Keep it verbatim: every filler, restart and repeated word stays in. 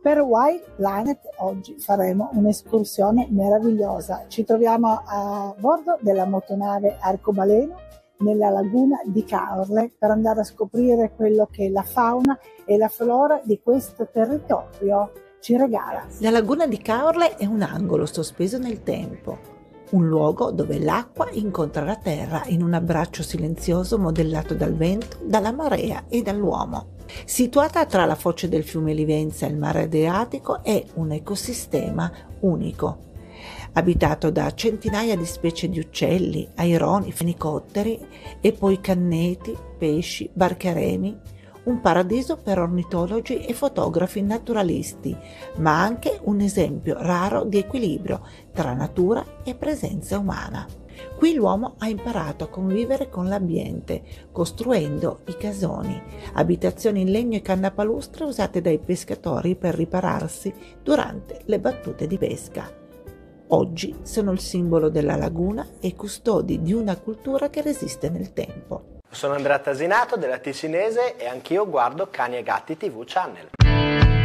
Per White Planet oggi faremo un'escursione meravigliosa. Ci troviamo a bordo della motonave Arcobaleno nella laguna di Caorle per andare a scoprire quello che la fauna e la flora di questo territorio ci regala. La laguna di Caorle è un angolo sospeso nel tempo, un luogo dove l'acqua incontra la terra in un abbraccio silenzioso modellato dal vento, dalla marea e dall'uomo. Situata tra la foce del fiume Livenza e il mare Adriatico, è un ecosistema unico, abitato da centinaia di specie di uccelli, aironi, fenicotteri e poi canneti, pesci, barcheremi, un paradiso per ornitologi e fotografi naturalisti, ma anche un esempio raro di equilibrio tra natura e presenza umana. Qui l'uomo ha imparato a convivere con l'ambiente, costruendo i casoni, abitazioni in legno e canna palustre usate dai pescatori per ripararsi durante le battute di pesca. Oggi sono il simbolo della laguna e custodi di una cultura che resiste nel tempo. Sono Andrea Tasinato della Ticinese e anch'io guardo Cani e Gatti tivù Channel.